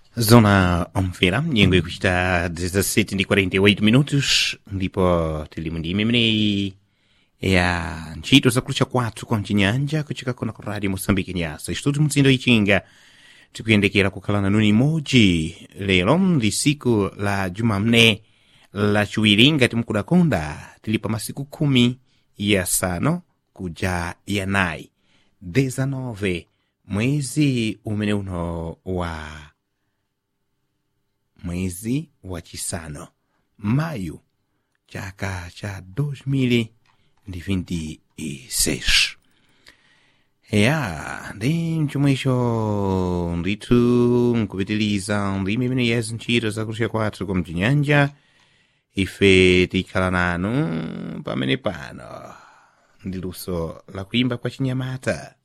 Zona Omfera, nyengo ikuchita 17:48 minutos, ndipo tilimundime mene ya ntchito zakulucha kwathu kwa mchinyanja kuchika kona ku radio Moçambique nyasa istuti mtsindo ichinga tikuyendekera kukhala nanu imodzi lero ndi siku la jumamne la chiwiri ngati mkudakonda tili pa masiku 15 kuja yanayi 19 mwezi umene uno wa mwezi wa chisano mayu chaka cha 2026 ya ndi mchomwecho ndithu nkupitiliza ndime imene yezi ntchito zakulucha kwathu kwa mchinyanja ife tikhala nanu pamene pano ndi luso la kuimba kwa chinyamata